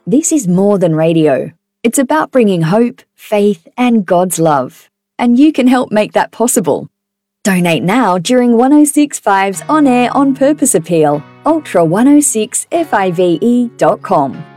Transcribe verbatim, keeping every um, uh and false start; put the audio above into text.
This is more than radio. It's about bringing hope, faith, and God's love. And you can help make that possible. Donate now during one oh six point five's On Air On Purpose appeal, ultra one oh six five e dot com.